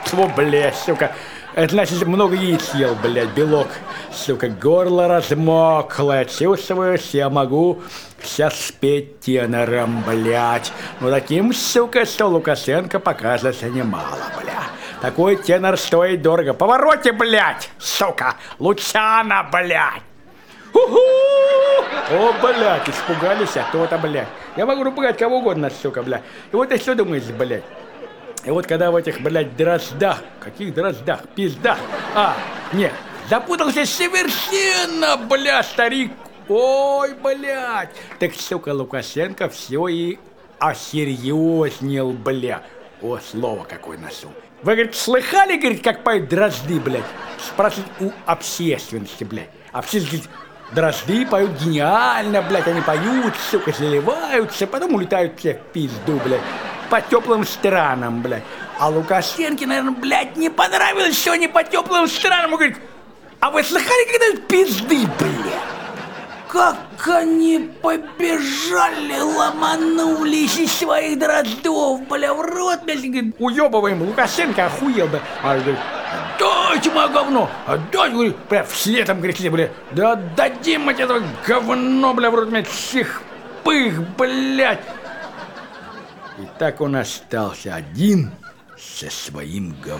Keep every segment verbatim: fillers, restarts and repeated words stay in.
Тьфу, блядь, сука. Это значит, много яиц ел, блядь, белок. Сука, горло размокло. Чувствуешь, я могу сейчас спеть тенором, блядь. Ну, таким, сука, что Лукашенко покажется немало, бля. Такой тенор стоит дорого. Повороте, блядь, сука. Лучана, блядь. Уху! О, блядь, испугались, а то-то, блядь. Я могу напугать кого угодно, сука, блядь. И вот ты что думаешь, блядь? И вот когда в этих, блядь, дроздах, каких дроздах, пиздах, а, нет, запутался совершенно, бля, старик, ой, блядь. Так, сука, Лукашенко все и осерьезнел, бля. О, слово какое носу. Вы, говорит, слыхали, говорит, как поют дрозды, блядь? Спрашивают у общественности, блядь. Общественность говорит, дрозды поют гениально, блядь, они поют, сука, заливаются, потом улетают все в пизду, блядь. По теплым странам, блядь. А Лукашенко, наверное, блядь, не понравилось, что они по теплым странам. Он говорит, а вы слыхали когда-нибудь пизды, блядь? Как они побежали, ломанулись из своих дроздов, бля, в рот, блядь. Говорит, уебываем, Лукашенко охуел, бля. А он говорит, дайте мое говно, отдай, говорит, бля, вслед там кричали, бля, да отдадим мы этого говно, бля, в рот, блядь, всех пых, блядь. И так он остался один со своим говном.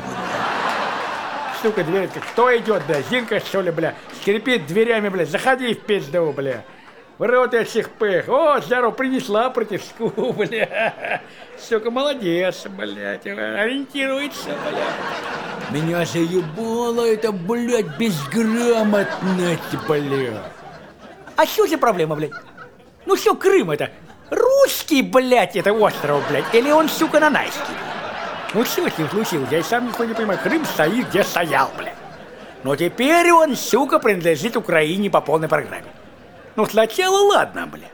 Сука, дверь, кто идет, бля, Зинка, что ли, бля, скрипит дверями, бля, заходи в пизду, бля. В рот я всех пых. О, здорово, принесла противску, бля. Сука, молодец, блядь, ориентируется, блядь. Меня заебало это, блядь, безграмотность, блядь. А что за проблема, блядь? Ну что Крым это? Русский, блядь, это остров, блядь, или он, сука, нанайский? Ну, что с ним случилось? Я и сам никто не понимаю. Крым стоит, где стоял, блядь. Но теперь он, сука, принадлежит Украине по полной программе. Ну, сначала ладно, блядь.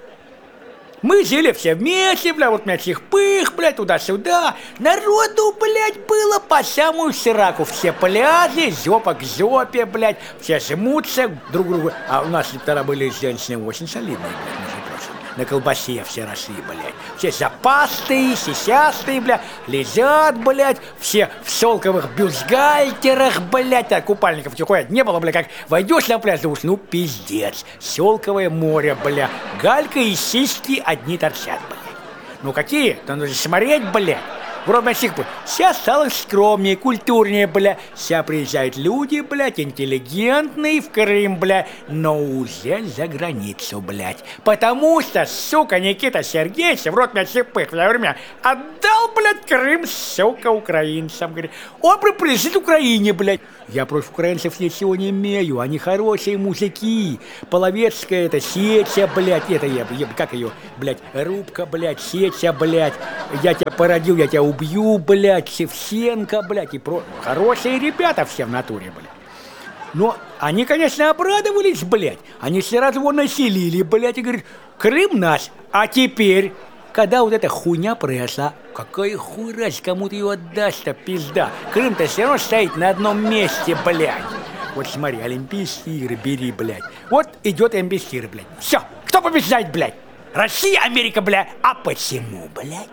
Мы жили все вместе, блядь, вот, блядь, всех пых, блядь, туда-сюда. Народу, блядь, было по самую сраку. Все пляжи, жопа к жопе, блядь, все жмутся друг к другу. А у нас тогда были женщины очень солидные, блядь. На колбасе все росли, блядь. Все запастые, сисястые, блядь. Лежат, блядь. Все в шелковых бюстгальтерах, блядь. А купальников тихо не было, блядь. Как войдешь на пляж, думаешь, ну пиздец. Шелковое море, блядь. Галька и сиськи одни торчат, блядь. Ну какие? Там нужно смотреть, блядь. Вроде всех, сейчас стало скромнее, культурнее, бля. Сейчас приезжают люди, блядь, интеллигентные в Крым, бля, но уже за границу, блядь. Потому что, сука, Никита Сергеевич, в рот, блядь, всех пых, время отдал, блядь, Крым, сука, украинцам. Говорит, он принадлежит Украине, блядь. Я против украинцев ничего не имею, они хорошие мужики. Половецкая это Сеча, блядь, это я, я как ее, блядь, Рубка, блядь, Сеча, блядь. Я тебя породил, я тебя убью, блядь, Шевченко, блядь, и про... Хорошие ребята все в натуре, блядь. Но они, конечно, обрадовались, блядь. Они сразу его населили, блядь, и говорят, Крым наш, а теперь... Когда вот эта хуйня произошла, какая хуй раз, кому ты ее отдашь-то, пизда. Крым-то все равно стоит на одном месте, блядь. Вот смотри, Олимпийские игры бери, блядь. Вот идет Олимпийские игры, блядь. Все, кто побеждает, блядь? Россия, Америка, блядь. А почему, блядь?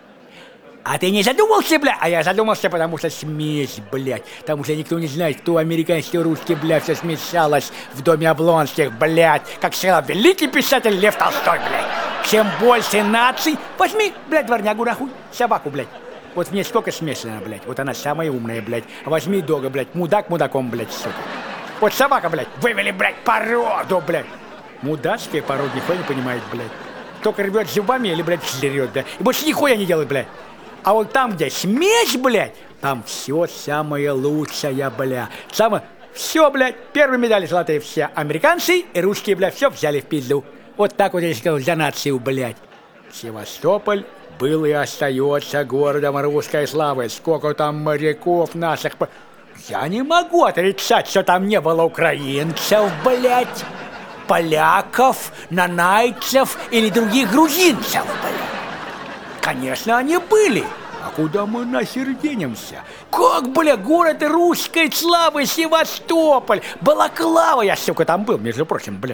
А ты не задумался, блядь? А я задумался, потому что смесь, блядь. Потому что никто не знает, кто американский и русский, блядь, все смешалось в доме Облонских, блядь. Как сказал великий писатель Лев Толстой, блядь. Чем больше наций... Возьми, блядь, дворнягу, нахуй, собаку, блядь. Вот в ней сколько смешано, блядь. Вот она самая умная, блядь. Возьми дога, блядь, мудак мудаком, блядь, сука. Вот собака, блядь, вывели, блядь, породу, блядь. Мудацкая порода, нихуя не понимает, блядь. Только рвет зубами или, блядь, жрет, да. И больше нихуя не делает, блядь. А вот там, где смесь, блядь, там все самое лучшее, блядь. Самое... Все, блядь, первые медали золотые все американцы и русские, блядь, все взяли в пизду. Вот так вот я сказал за нацию, блядь. Севастополь был и остается городом русской славы. Сколько там моряков наших... Я не могу отрицать, что там не было украинцев, блядь, поляков, нанайцев или других грузинцев, блядь. Конечно, они были. А куда мы нахер денемся? Как, бля, город русской славы Севастополь, Балаклава, я, сука, там был, между прочим, блядь.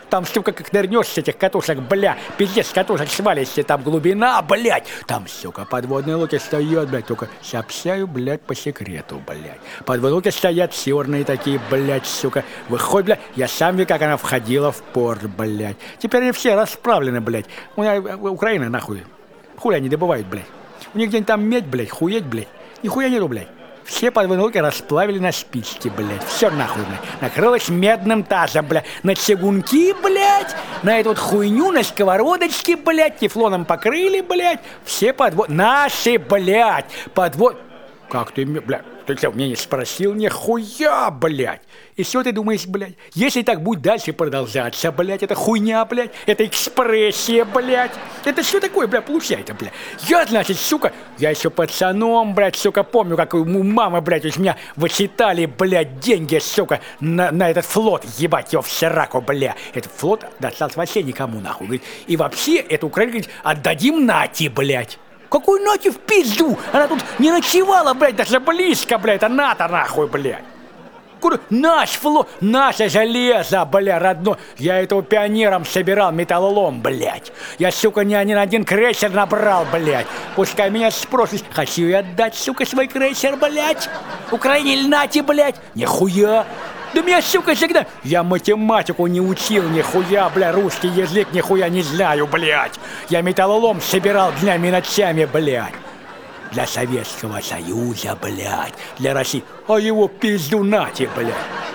Там, сука, как нырнешь с этих катушек, бля, пиздец, с катушек свалишься, там глубина, блядь. Там, сука, подводные лодки стоят, блядь, только сообщаю, блядь, по секрету, блядь. Подводные лодки стоят черные такие, блядь, сука. Выходит, блядь, я сам видел, как она входила в порт, блядь. Теперь они все расправлены, блядь. У меня Украина, нахуй. Хуй они добывают, блядь. У них где-нибудь там медь, блядь, хуеть, блядь. Нихуя нету, блядь. Все подводные лодки расплавили на спички, блядь. Все нахуй, блядь. Накрылось медным тазом, блядь. На чугунки, блядь. На эту вот хуйню, на сковородочки, блядь. Тефлоном покрыли, блядь. Все подвод... Наши, блядь. Подвод... Как ты, блядь? Ты что, меня не спросил? Нихуя, блядь. И все ты думаешь, блядь? Если так будет дальше продолжаться, блядь, это хуйня, блядь, это экспрессия, блядь. Это что такое, блядь, получается, блядь? Я, значит, сука, я еще пацаном, блядь, сука, помню, как у мамы, блядь, из меня вычитали, блядь, деньги, сука, на, на этот флот, ебать его в сраку, блядь. Этот флот достался вообще никому, нахуй. Говорит, и вообще, эту Украину, говорит, отдадим Нате, блядь. Какой Нате в пизду? Она тут не ночевала, блядь, даже близко, блядь, это НАТО, нахуй, блядь. Куда? Наш флот, наше железо, бля, родной. Я этого пионером собирал, металлолом, блядь. Я, сука, не один один крейсер набрал, блядь. Пускай меня спросят, хочу я отдать, сука, свой крейсер, блядь. Украине или Нате, блядь? Нихуя. Да меня, сука, всегда... Я математику не учил, нихуя, бля, русский язык нихуя не знаю, блядь. Я металлолом собирал днями и ночами, блядь. Для Советского Союза, блядь, для России. А его пизду Нате, блядь.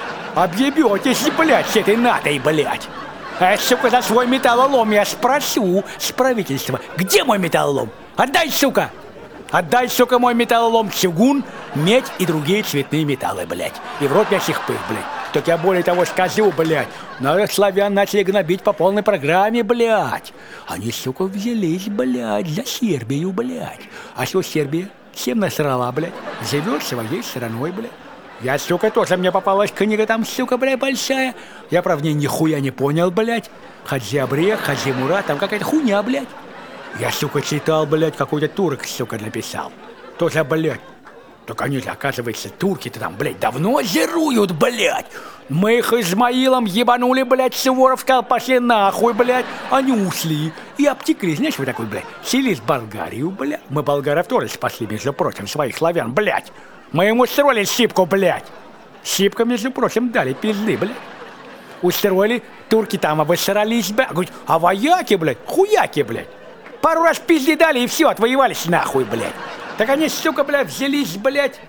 Объебетесь, блядь, с этой Натой, блядь. А, сука, за свой металлолом я спрошу с правительства, где мой металлолом? Отдай, сука! Отдай, сука, мой металлолом, чугун, медь и другие цветные металлы, блядь. И в рот мясных пых, блядь. Так я более того скажу, блядь. Наших славян начали гнобить по полной программе, блядь. Они, сука, взялись, блядь, за Сербию, блядь. А что Сербия? Всем насрала, блядь. Живет своей страной, блядь. Я, сука, тоже, мне попалась книга там, сука, блядь, большая. Я, правда, нихуя не понял, блядь. Хаджи Абрех, Хаджи Мурат, там какая-то хуйня, блядь. Я, сука, читал, блядь, какой-то турок, сука, написал. Тоже, блядь. Так они, оказывается, турки-то там, блядь, давно зируют, блядь. Мы их Измаилом ебанули, блядь, Суворов сказал, пошли нахуй, блядь. Они ушли и обтекли, знаешь, вы такой, блядь, селись в Болгарию, блядь. Мы болгаров тоже спасли, между прочим, своих славян, блядь. Мы ему устроили щипку, блядь. Щипка, между прочим, дали пизды, блядь. Устроили, турки там обосрались, блядь. Говорит, а вояки, блядь, хуяки, блядь. Пару раз пизды дали и все, отвоевались нахуй, блядь. Так они, сука, блядь, взялись, блядь,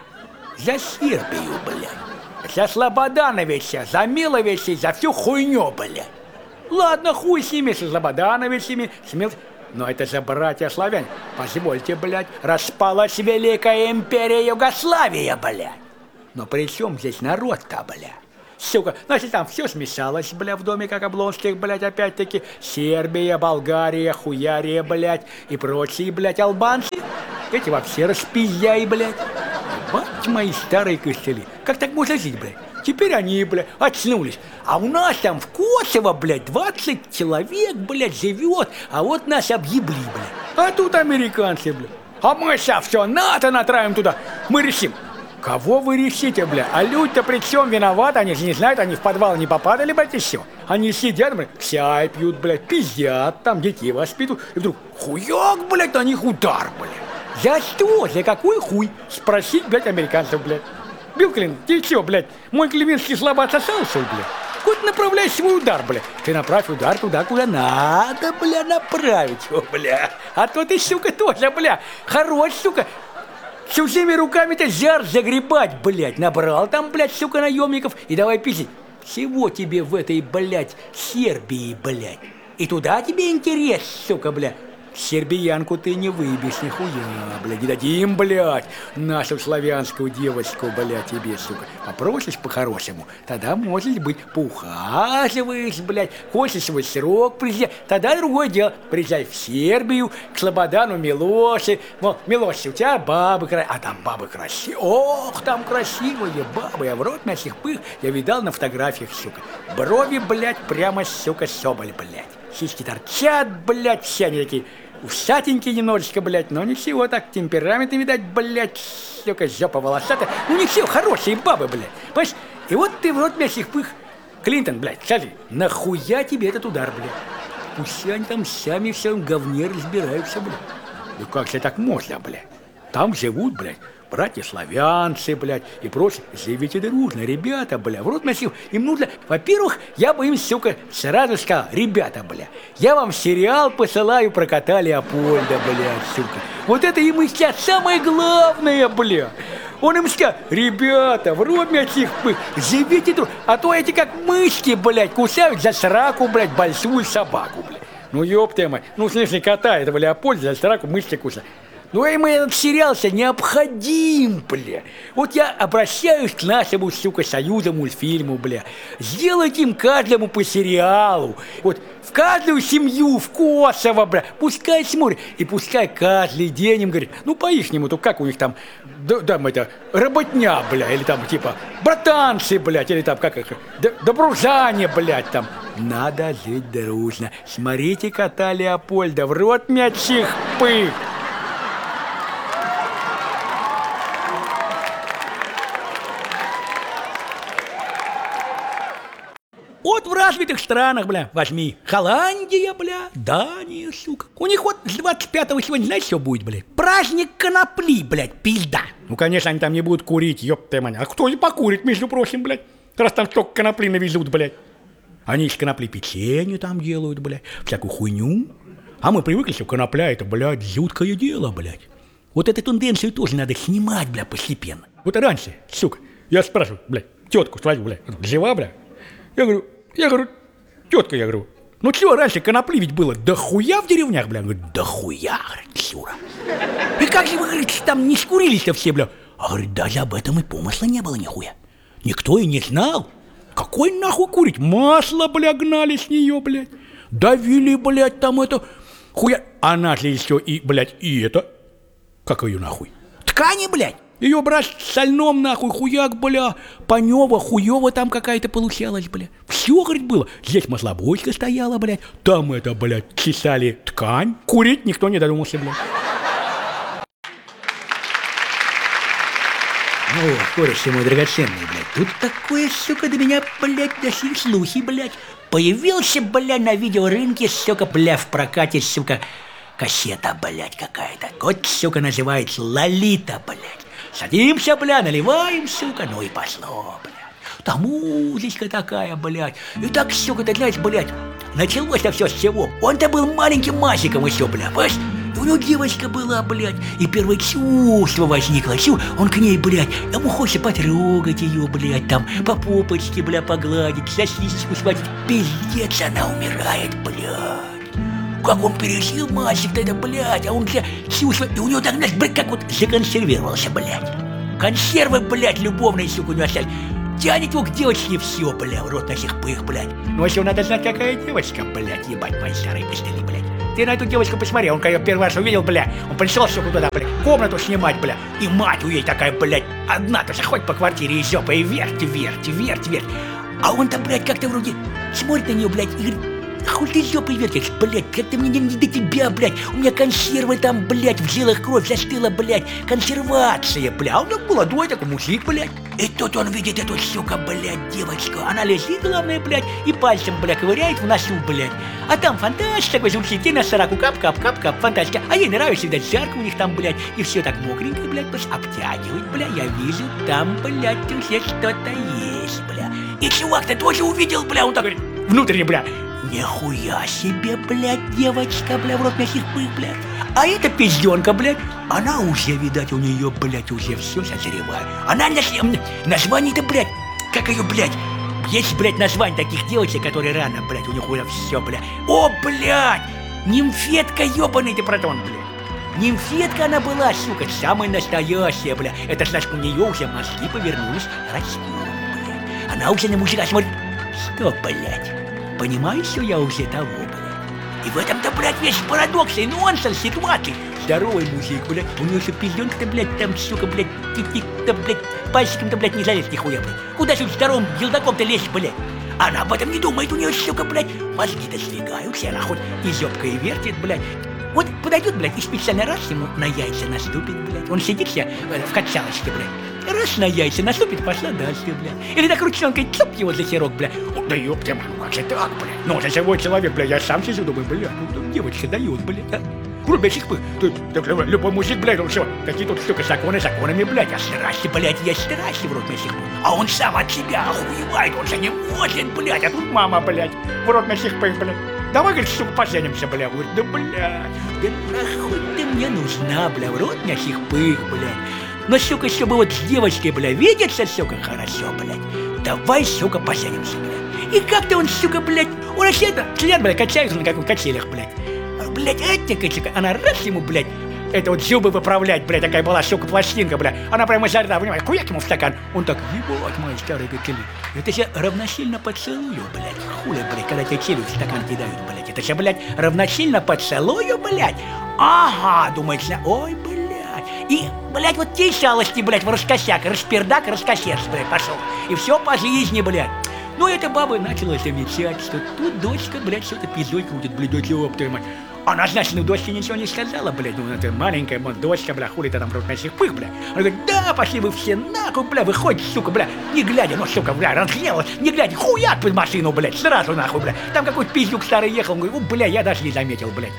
за Сербию, блядь. За Слободановича, за Миловича, за всю хуйню, блядь. Ладно, хуй с ними, с Слободановичами, с Мил... Но это же братья славяне. Позвольте, блядь, распалась Великая империя Югославия, блядь. Но при чем здесь народ-то, блядь? Сука, значит, там все смешалось, бля, в доме, как Облонских, блядь, опять-таки. Сербия, Болгария, Хуярия, блядь, и прочие, блядь, албанцы. Эти вообще распизяи, блядь. Бать мои старые костыли. Как так можно жить, блядь? Теперь они, блядь, очнулись. А у нас там в Косово, блядь, двадцать человек, блядь, живет. А вот нас объебли, блядь. А тут американцы, блядь. А мы сейчас все НАТО натравим туда. Мы решим. Кого вы решите, бля? А люди-то при чем виноваты? Они же не знают, они в подвал не попадали, блядь, и все. Они сидят, блядь, чай пьют, блядь, пиздят, там детей воспитывают. И вдруг хуяк, блядь, на них удар, блядь. За что? За какой хуй? Спросить, блядь, американцев, блядь. Билл Клинтон, ты что, блядь, мой клевинский слабо отсосал, что ли, блядь? Куда направляй свой удар, бля? Ты направь удар туда, куда надо, бля, направить, о, бля. А то ты, сука, тоже, бля, хорош, сука. Чужими руками-то жар загребать, блядь. Набрал там, блядь, сука, наемников и давай пиздить. Всего тебе в этой, блядь, Сербии, блядь. И туда тебе интерес, сука, блядь. Сербиянку ты не выбьешь, нихуя, блядь. Не дадим, блядь, нашу славянскую девочку, блядь, тебе, сука. Попросишь по-хорошему, тогда, может быть, поухаживаешь, блядь. Хочешь свой срок приезжать, тогда другое дело. Приезжай в Сербию, к Слободану Милоше. Мол, Милоше, у тебя бабы красивые. А там бабы красивые. Ох, там красивые бабы. Я в рот мясных пых я видал на фотографиях, сука. Брови, блядь, прямо, сука, соболь, блядь. Сиськи торчат, блядь, все они такие усатенькие немножечко, блядь, но ничего, так темпераменты, видать, блядь, сука, жопа волосатая. Ну, ничего, хорошие бабы, блядь, понимаешь? И вот ты в рот мясных пых Клинтон, блядь, скажи, нахуя тебе этот удар, блядь? Пусть они там сами в своем говне разбираются, блядь. Ну как же так можно, блядь? Там живут, блядь, братья-славянцы, блядь, и прочее. Живите дружно, ребята, блядь. В рот носил. Им нужно... Во-первых, я бы им, сука, сразу сказал, ребята, блядь, я вам сериал посылаю про кота Леопольда, блядь, сука. Вот это им и сейчас самое главное, блядь. Он им сказал, ребята, в рот мясих, живите дружно. А то эти как мышки, блядь, кусают за сраку, блядь, большую собаку, блядь. Ну, ёпта мать. Ну, в смысле, кота этого Леопольда за сраку мышки кусают. Ну, им этот сериал-то необходим, бля. Вот я обращаюсь к нашему, сука, союзу мультфильму, бля. Сделайте им каждому по сериалу. Вот в каждую семью, в Косово, бля. Пускай смотрят. И пускай каждый день им говорит, ну, по-ихнему, то как у них там, да, там это, работня, бля, или там, типа, братанцы, блядь, или там, как их, добружане, блядь, там. Надо жить дружно. Смотрите кота Леопольда, в рот мячих пых. Вот в развитых странах, бля, возьми. Голландия, бля, Дания, сука. У них вот с двадцать пятого сегодня, знаешь, что будет, бля? Праздник конопли, блядь, пизда. Ну, конечно, они там не будут курить, ёпта мать. А кто и покурит, между прочим, блядь? Раз там столько конопли навезут, блядь. Они из конопли печенье там делают, блядь, всякую хуйню. А мы привыкли, что конопля это, блядь, жуткое дело, блядь. Вот эту тенденцию тоже надо снимать, бля, постепенно. Вот раньше, сука, я спрашиваю, блядь, тетку свою, блядь, жива, бля? Я говорю, я говорю, тетка, я говорю, ну чего раньше конопли ведь было дохуя в деревнях, бля? Говорит, дохуя, говорит, Сюра. И как же вы, говорит, там не скурились-то все, бля? А говорит, даже об этом и помысла не было нихуя. Никто и не знал. Какой нахуй курить? Масло, бля, гнали с нее, блядь. Давили, блядь, там это, хуя. Она же еще и, блядь, и это, как ее нахуй? Ткани, блядь. Ее брать в сольном, нахуй, хуяк, бля, панева, хуева там какая-то получалась, бля. Все, говорит, было. Здесь маслобойка стояла, блядь, там это, блядь, чесали ткань. Курить никто не додумался, блядь. Ну, короче, мой драгоценный, блядь, тут такое, сука, до меня, блядь, дошли слухи, блядь. Появился, блядь, на видеорынке, сука, бля, в прокате, сука, кассета, блядь, какая-то. Вот, сука, называется «Лолита», блядь. Садимся, бля, наливаем, сука, ну и пошло, блядь. Там музычка такая, блядь. И так, сука, ты знаешь, блядь, началось-то все с чего. Он-то был маленьким мальчиком еще, бля, понимаешь? И у него девочка была, блядь, и первое чувство возникло. Чу, он к ней, блядь, ему хочется потрогать ее, блядь, там, по попочке, бля, погладить, сосиску схватить. Пиздец, она умирает, блядь. Как он пережил мальчик-то это, блядь, а он, бля, чувствует, и у него так, знаешь, блядь, как вот законсервировался, блядь. Консервы, блядь, любовные, сука, у него остались. Тянет его к девочке и все, бля, в рот на сих пых, блядь. Ну, еще надо знать, какая девочка, блядь, ебать, мои старые пистыли, блядь. Ты на эту девочку посмотри, он, когда ее первый раз увидел, бля, он пришел, сука, туда, бля, комнату снимать, бля, и мать у ей такая, блядь, одна-то же ходит по квартире и жопа, и верть, верть, верть, верть. А он-то, блядь, как-то вроде смотрит на нее, блядь, и говорит, хуй ты жопой вертишь, блядь, как-то мне не, не до тебя, блядь, у меня консервы там, блядь, в жилах кровь застыла, блядь, консервация, бля, а он молодой такой мужик, блядь. И тут он видит эту, сука, блядь, девочку, она лежит, главное, блядь, и пальцем, блядь, ковыряет в носу, блядь. А там фантастика такой звучит, и на сороку кап-кап-кап-кап, фантастика. А ей нравится, видать, жарко у них там, блядь, и все так мокренько, блядь, обтягивает, бля, я вижу, там, блядь, уже что-то есть, бля. И чувак-то тоже увидел, бля, он так говорит, внутренне, бля. Нихуя себе, блядь, девочка, бля, в рот мясих пых, блядь. А эта пизденка, блядь, она уже, видать, у нее, блядь, уже все созревает. Она название-то, блядь, как ее, блядь, есть, блядь, название таких девочек, которые рано, блядь, у них уже все, блядь. О, блядь, нимфетка, ебаный ты протон, блядь. Нимфетка она была, сука, самая настоящая, блядь. Это значит, у нее уже мозги повернулись растут, блядь. Она уже на мужика смотрит, что, блядь. Понимаешь, что я уже того, блядь? И в этом-то, блядь, весь парадокс и нонсенс ситуации. Здоровый мужик, блядь, у него еще пизденка-то, блядь, там, сука, блядь, тик-тик-то, блядь, пальчиком-то, блядь, не залезть нихуя, блядь. Куда же здоровым елдаком-то лезть, блядь? Она об этом не думает, у нее, сука, блядь, мозги-то сдвигаются, она хоть и жопкой вертит, блядь. Вот подойдет, блядь, и специально раз ему на яйца наступит, блядь. Он сидит себе в качалочке, блядь. Раз на яйца наступит, пошла дальше, бля. Или так ручонкой цоп его за херок, бля. О, да ёпта, ну как же так, бля. Ну, за живой человек, бля, я сам сижу, думаю, бля, ну, девочка дает, бля, а? Вроде сих пых, любой мужик, блядь, он все, какие тут штука, законы, законами, блядь, а страсти, блядь, есть страсти в рот на сих пых. А он сам от себя охуевает, он же не может, блядь, а тут мама, блядь, в рот на сих пых, блядь. Давай, говорит, сука, поженимся, бля. Говорит, да, блядь, да нахуй ты мне нужна, бля, в рот на сих пых, блядь. Но, сука, чтобы вот с девочкой, бля, видеться, сука, хорошо, блядь. Давай, сука, поженимся, блядь. И как-то он, сука, блядь, он вообще это, член, блядь, качается на каких качелях, блядь. Блядь, этика, сука, она раз ему, блядь, это вот зубы выправлять, блядь, такая была, сука, пластинка, блядь. Она прямо изо рта, понимаешь, куяк ему в стакан. Он так, ебать, мои старые гатели. Это же равносильно поцелую, блядь. Хули, блядь, когда тебе челюсть в стакан кидают, блядь. Это же, блядь, равносильно поцелую, блядь. Ага, думается, ой, блядь. И, блядь, вот те шалости, блядь, в раскосяк, распердак, раскосец, блядь, пошел. И все по жизни, блядь. Ну, эта баба начала замечать, что тут дочка, блядь, что-то пиздой крутит, блядь, дочь, ёб твою мать. Она, значит, ну, дочке ничего не сказала, блядь, ну, это маленькая, вот, дочка, бля, хули ты там рот на сих пых, бля. Она говорит, да, пошли вы все нахуй, бля, выходите, сука, бля, не глядя, ну, сука, бля, разгневалась, не глядя, хуяк под машину, блядь, сразу нахуй, бля. Там какой-то пиздюк старый ехал, он говорит, о, бля, я даже не заметил, блядь.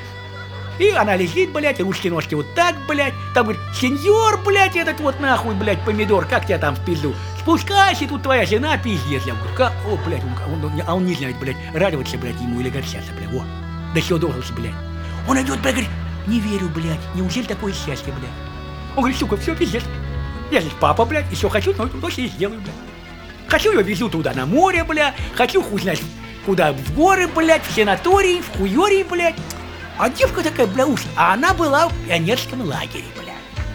И она лежит, блядь, ручки-ножки вот так, блядь, там, говорит, сеньор, блядь, этот вот нахуй, блядь, помидор, как тебя там в пизду? Спускайся, тут твоя жена, пиздец, я говорю, как, о, блядь, он, он, а он не знает, блядь, радоваться, блядь, ему или горчаться, блядь, во, до чего должен, блядь. Он идет, блядь, говорит, не верю, блядь, неужели такое счастье, блядь? Он говорит, сука, все, пиздец, я здесь папа, блядь, и все хочу, но точно и сделаю, блядь. Хочу ее везу туда на море, блядь, хочу хуй знать, куда, в горы, блядь, в санатории, в хуёрии, блядь. А девка такая, бля, уж, а она была в пионерском лагере, блядь.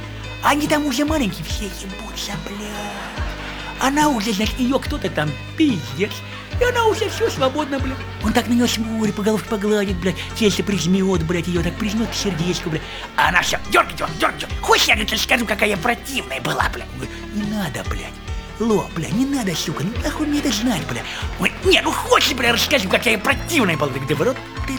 Они там уже маленькие все ебутся, блядь. Она уже, значит, ее кто-то там пиздец. И она уже все свободна, блядь. Он так на нее смотрит, по головке погладит, блядь, тельце прижмет, блядь, ее так прижмет к сердечку, блядь. А она все, дергай, дергай, дергай, дергай. Хочешь, я, говорит, скажу, какая я противная была, блядь. Он говорит, не надо, блядь. Ло, бля, не надо, сука, ну нахуй мне это знать, бля. Ой, не, ну хочешь, бля, расскажу, какая я противная была. Да в рот,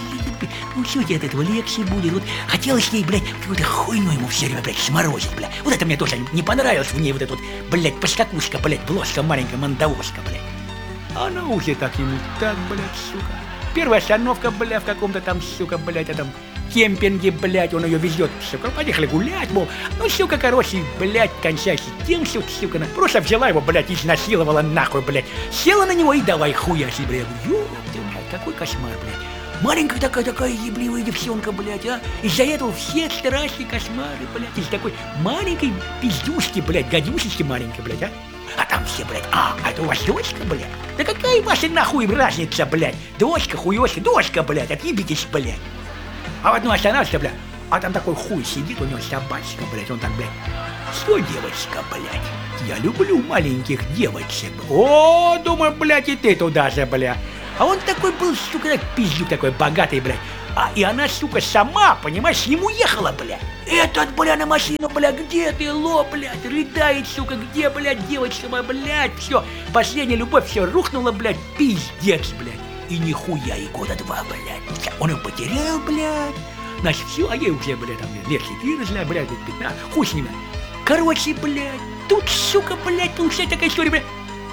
ну что тебе от этого легче будет? Вот хотелось ей, блядь, какую-то хуйню ему все время, блядь, сморозить, бля. Вот это мне тоже не понравилось в ней, вот эта вот, блядь, поскакушка, блядь, бложка маленькая, мандавошка, блядь. Она уже так ему, так, блядь, сука. Первая остановка, бля, в каком-то там, сука, блядь, этом кемпинге, блядь, он ее везет, сука, поехали гулять, мол. Ну, сука, короче, блядь, кончайся тем, сука, сука, она просто взяла его, блядь, изнасиловала нахуй, блядь. Села на него и давай хуяси, блядь. Ёб ты, блядь, какой кошмар, блядь. Маленькая такая-такая ебливая девчонка, блядь, а? Из-за этого все страсти, кошмары, блядь, из такой маленькой пиздюшки, блядь, гадюшечки маленькой, блядь, а? А там все, блядь, а, а это у вас дочка, блядь? Да какая ваша нахуй разница, блядь? Дочка, хуёшка, дочка, блядь, отъебитесь, блядь. А в одну останавливайся, блядь, а там такой хуй сидит, у него собачка, блядь, он так, блядь, что, девочка, блядь, я люблю маленьких девочек. О, думаю, блядь, и ты туда же, блядь. А он такой был, сука, пиздюк такой богатый, блядь. А и она, сука, сама, понимаешь, с ним уехала, блядь. Этот, бля, на машину, бля, где ты, ло, блядь, рыдает, сука, где, блядь, девочка моя, блядь, все, последняя любовь, все рухнула, блядь, пиздец, блядь. И нихуя, и года два, блядь. Он его потерял, блядь. Значит, все, а ей уже, блядь, там, лет четырнадцать, блядь, пятнадцать, хуй с ними. Короче, блядь, тут, сука, блядь, получается такая история, блядь.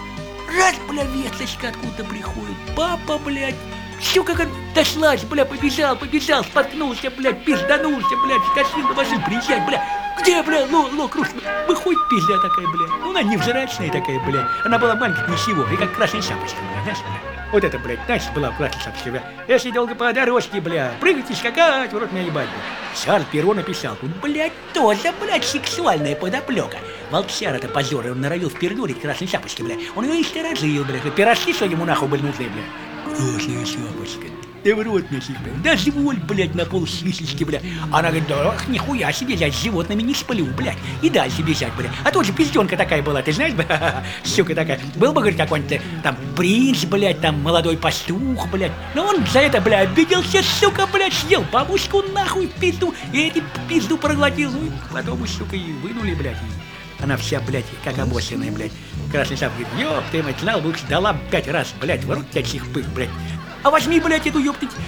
Раз, бля, весточка откуда приходит, папа, блядь, сука, как дошлась, бля, побежал, побежал, споткнулся, блядь, пизданулся, блядь, скосил на машину, приезжать, бля, где, бля, ло, ло, круш, выходит пизда такая, бля, ну она невзрачная такая, бля, она была маленькая, ничего, и как красная шапочка, бля, знаешь, бля. Вот это, блядь, знаешь, была красная шапочка, бля. Если долго по дорожке, бля, прыгать и скакать, в рот меня ебать, бля. Шарль Перро написал, тут, блядь, тоже, блядь, сексуальная подоплека. Волчара-то позор, он норовил впердурить красной шапочки, бля. Он ее и сторожил, бля. Пирожки, что ему нахуй были нужны, бля. Красная шапочка. Да в рот носить, бля. Дозволь, блядь, на пол свисочки, бля. Она говорит, да нихуя себе, я с животными не сплю, блядь. И дальше бежать, бля. А тут же пизденка такая была, ты знаешь, бля, сука такая. Был бы, говорит, какой-нибудь там принц, блядь, там молодой пастух, блядь. Но он за это, бля, обиделся, сука, блядь, съел бабушку нахуй в пизду. И эти пизду проглотил. Ну, потом, сука, и вынули, блядь. Она вся, блядь, как обоссенная, блядь. Красный шап говорит, ёб ты, мать, знал бы, дала пять раз, блядь, в рот тебя чих пых, блядь. А возьми, блядь, эту ёптыть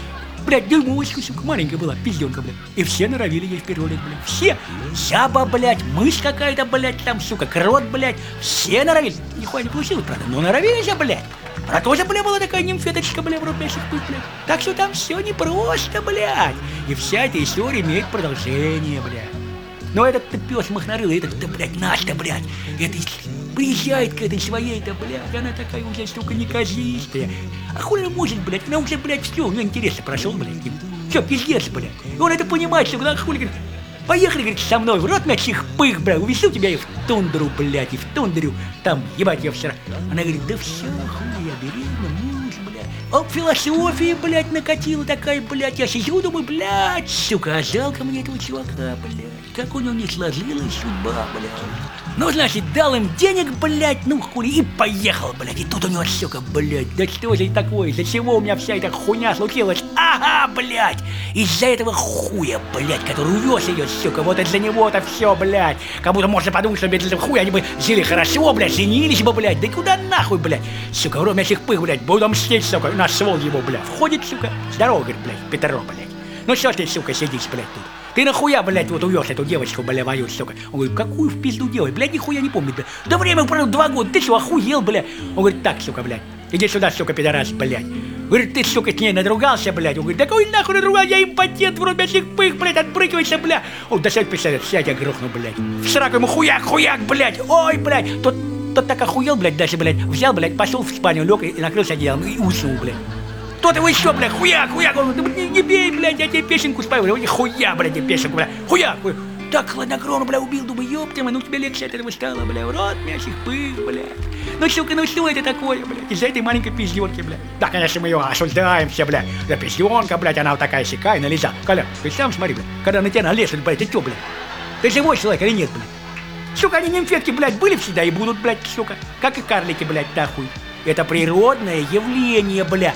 блядь, дюймовочка, сука, маленькая была, пизденка, блядь. И все норовили ей в первый лет, блядь. Все. Жаба, блядь, мышь какая-то, блядь, там, сука, крот, блядь. Все норовили. Нихуя не получилось, правда, но норовили же, блядь. Она тоже, бля, была такая нимфеточка, бля, в рот мясных пых, блядь. Так что там все непросто, блядь. И вся эта история имеет продолжение, блядь. Но этот-то пес махнорылый, этот-то, блядь, наш-то, блядь, это приезжает к этой своей-то, блядь, она такая уже, сука, неказистая. А хули она может, блядь, она уже, блядь, все, у нее интересно прошел, блядь. Все, пиздец, блядь. И он это понимает, что, когда хули, говорит, поехали, говорит, со мной в рот мясных пых, блядь, увезу тебя и в тундру, блядь, и в тундру, там, ебать, я вчера. Она говорит, да все, хули, я беременна, муж, блядь. А философия, блядь, накатила такая, блядь, я сижу, думаю, блядь, сука, а жалко мне этого чувака, блядь. Как у него не сложилась судьба, блядь. Ну, значит, дал им денег, блядь, ну хули, и поехал, блядь. И тут у него, сука, блядь, да что же такое, из-за чего у меня вся эта хуйня случилась? Ага, блядь, из-за этого хуя, блядь, который увез ее, сука, вот из-за него-то все, блядь. Как будто можно подумать, что без этого хуя они бы жили хорошо, блядь, женились бы, блядь. Да куда нахуй, блядь, сука, в рот мясных пых, блядь, буду мстить, сука, нашел его, блядь. Входит, сука, здорово, говорит, блядь, Петро, блядь. Ну что ты, сука, сидишь, блядь, тут? Ты нахуя, блядь, вот увез эту девочку, бля, мою, сука? Он говорит, какую в пизду делать? Блядь, нихуя не помнит, блядь. Да время прошло два года, ты что, охуел, блядь? Он говорит, так, сука, блядь, иди сюда, сука, пидорас, блядь. Говорит, ты, сука, с ней надругался, блядь. Он говорит, да какой нахуй надругался, я импотент, в рот мясных пых, блядь, отбрыкивайся, блядь. Он, да сядь, писать, сядь, я грохну, блядь. В сраку ему хуяк, хуяк, блядь, ой, блядь. Тот, тот так охуел, блядь, дальше, блядь, взял, блядь, пошел в спальню, лег и накрылся одеялом и уснул, блядь. Тот его еще, блядь, хуяк, хуяк, он говорит, не, не бей, блядь, я тебе песенку спою, блядь, хуя, блядь, тебе песенку, блядь, хуяк, хуяк. Так хладнокровно, бля, убил, думаю, ёпта, ну тебе легче от этого стало, бля, в рот мясных пых, блядь. Ну, сука, ну что это такое, блядь, из-за этой маленькой пиздёнки, блядь. Да, конечно, мы ее осуждаем все, блядь, да пиздёнка, блядь, она вот такая сякая, налеза. Коля, ты сам смотри, блядь, когда на тебя налезут, блядь, ты чё, блядь, ты живой человек или нет, блядь? Сука, они нимфетки, блядь, были всегда и будут, блядь, сука, как и карлики, блядь, нахуй. Это природное явление, блядь.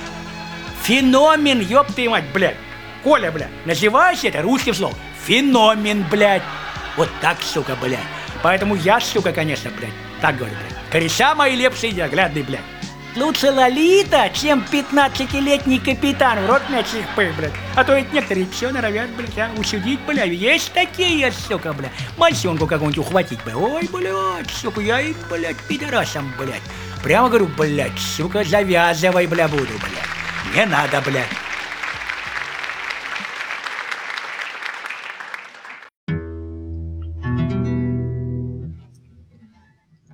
Феномен, ёб твою мать, блядь. Коля, блядь, называйся это русским словом. Феномен, блядь. Вот так, сука, блядь. Поэтому я, сука, конечно, блядь, так говорю, блядь. Кореша мои лепшие неоглядные, блядь. Лучше Лолита, чем пятнадцатилетний капитан в рот мясных пых, блядь. А то ведь некоторые все норовят, блядь, а, усудить, блядь. Есть такие, сука, блядь. Мальчонку какую-нибудь ухватить, блядь. Ой, блядь, сука, я им, блядь, пидорасом, блядь. Прямо говорю, блядь, сука, завязывай, блядь, буду, блядь. Не надо, блядь.